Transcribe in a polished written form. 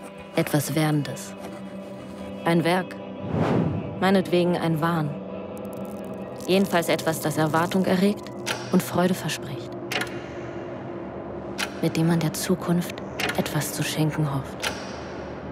Etwas Werdendes. Ein Werk. Meinetwegen ein Wahn. Jedenfalls etwas, das Erwartung erregt und Freude verspricht. Mit dem man der Zukunft etwas zu schenken hofft.